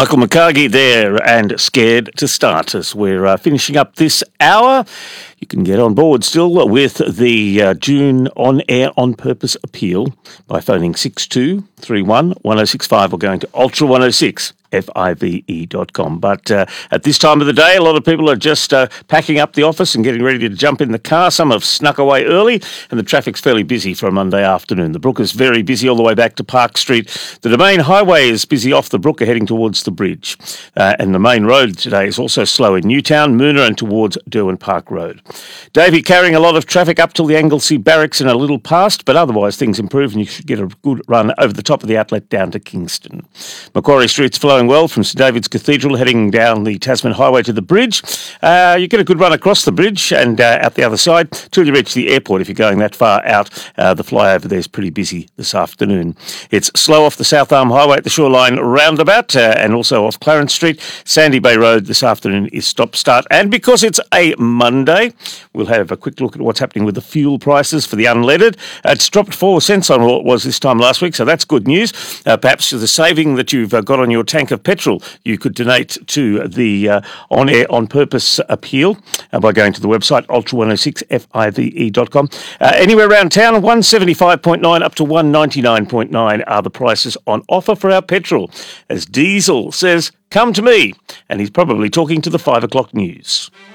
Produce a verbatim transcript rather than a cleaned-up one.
Michael McCargy there, and Scared to Start as we're uh, finishing up this hour. You can get on board still with the uh, June On Air On Purpose appeal by phoning six two three one one oh six five or going to ultra one oh six F I V E dot com. But uh, at this time of the day, a lot of people are just uh, packing up the office and getting ready to jump in the car. Some have snuck away early, and the traffic's fairly busy for a Monday afternoon. The Brook is very busy all the way back to Park Street. The Domain Highway is busy off the Brook, heading towards the bridge. Uh, and the main road today is also slow in Newtown, Moona and towards Derwin Park Road. Davey carrying a lot of traffic up till the Anglesey Barracks and a little past, but otherwise things improve and you should get a good run over the top of the outlet down to Kingston. Macquarie Street's flowing well from St David's Cathedral, heading down the Tasman Highway to the bridge. Uh, you get a good run across the bridge and uh, out the other side till you reach the airport. If you're going that far out, uh, the flyover there is pretty busy this afternoon. It's slow off the South Arm Highway at the Shoreline roundabout uh, and also off Clarence Street. Sandy Bay Road this afternoon is stop-start. And because it's a Monday, we'll have a quick look at what's happening with the fuel prices for the unleaded. Uh, it's dropped four cents on what it was this time last week, so that's good news. Uh, perhaps the saving that you've uh, got on your tank of petrol you could donate to the uh, On Air On Purpose appeal uh, by going to the website ultra one oh six F I V E dot com. Uh, anywhere around town, one seventy-five point nine up to one ninety-nine point nine are the prices on offer for our petrol. As Diesel says, come to me. And he's probably talking to the five o'clock news.